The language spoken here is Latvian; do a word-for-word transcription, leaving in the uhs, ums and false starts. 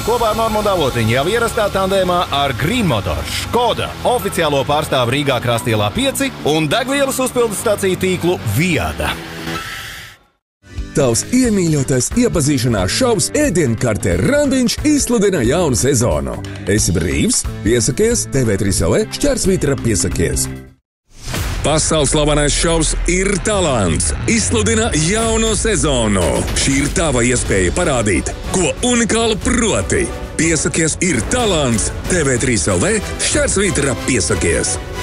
kopā ar Normundu Avotiņu jau ierastā tandēmā ar Green Motors, Škoda, oficiālo pārstāvu Rīgā Krastielā pieci un degvielas uzpildes staciju tīklu Viada. Tavs iemīļotais iepazīšanās šovs ēdienkarte Randiņš izsludina jaunu sezonu. Esi brīvs? Piesakies T V trīs L V šķērsvītra piesakies. Pasaules slavenais šovs Ir talants izsludina jauno sezonu. Šī ir tava iespēja parādīt, ko unikāli proti. Piesakies Ir talants T V trīs L V šķērsvītra piesakies.